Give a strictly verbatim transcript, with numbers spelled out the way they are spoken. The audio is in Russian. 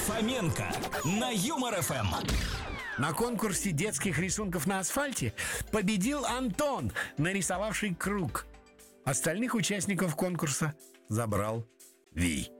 Фоменко на Юмор ФМ. На конкурсе детских рисунков на асфальте победил Антон, нарисовавший круг. Остальных участников конкурса забрал Вий.